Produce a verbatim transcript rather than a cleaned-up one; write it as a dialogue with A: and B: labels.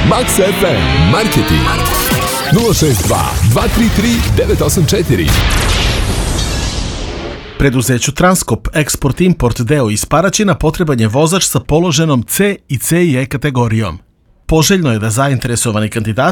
A: Max ef em Marketing nula šest dva dva tri tri devet osam četiri.
B: Preduzeću Transkop Export Import deo iz Paraćina potreban je vozač sa položenom C i C i E kategorijom. Poželjno je da zainteresovani kandidati